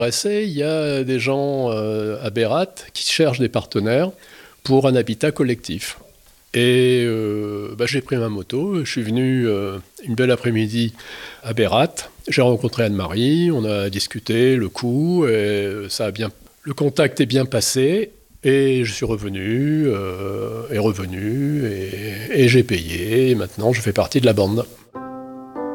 Il y a des gens à Bérat qui cherchent des partenaires pour un habitat collectif. Et j'ai pris ma moto, je suis venu une belle après-midi à Bérat. J'ai rencontré Anne-Marie, on a discuté le coût, et le contact est bien passé. Et je suis revenu, et j'ai payé, et maintenant je fais partie de la bande.